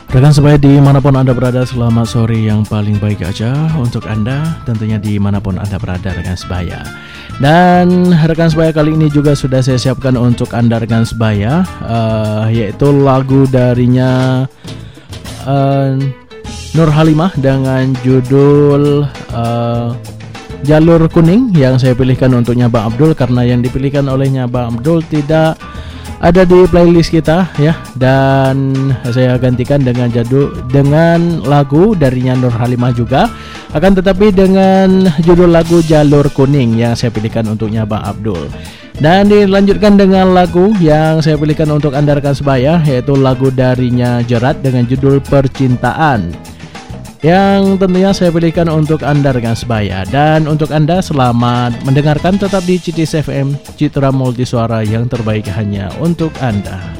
Rekan sebaya dimanapun Anda berada, selamat sore yang paling baik aja untuk Anda, tentunya dimanapun Anda berada rekan sebaya. Dan rekan sebaya kali ini juga sudah saya siapkan untuk Anda rekan sebaya, yaitu lagu darinya Nur Halimah dengan judul Jalur Kuning yang saya pilihkan untuknya Bang Abdul, karena yang dipilihkan olehnya Bang Abdul tidak ada di playlist kita ya, dan saya gantikan dengan lagu darinya Nur Halimah juga, akan tetapi dengan judul lagu Jalur Kuning yang saya pilihkan untuknya Bang Abdul. Dan dilanjutkan dengan lagu yang saya pilihkan untuk Anda rekan sebaya, yaitu lagu darinya Jerat dengan judul Percintaan, yang tentunya saya pilihkan untuk Anda rekan sebaya. Dan untuk Anda, selamat mendengarkan, tetap di CITIS FM, Citra Multisuara yang terbaik hanya untuk Anda.